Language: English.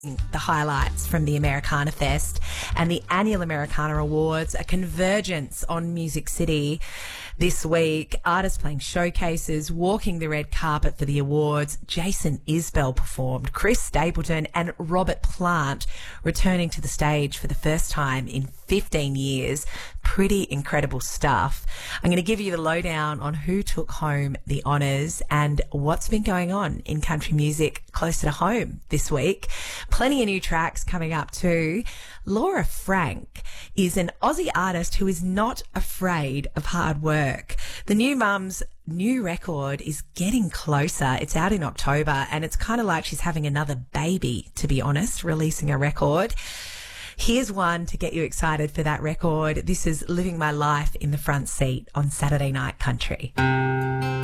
the highlights from the Americana Fest and the annual Americana Awards, a convergence on Music City this week. Artists playing showcases, walking the red carpet for the awards. Jason Isbell performed, Chris Stapleton and Robert Plant returning to the stage for the first time in 15 years. Pretty incredible stuff. I'm going to give you the lowdown on who took home the honours and what's been going on in country music closer to home this week. Plenty of new tracks coming up too. Laura Frank is an Aussie artist who is not afraid of hard work. The new mum's new record is getting closer. It's out in October and it's kind of like she's having another baby, to be honest, releasing a record. Here's one to get you excited for that record. This is Living My Life in the Front Seat on Saturday Night Country.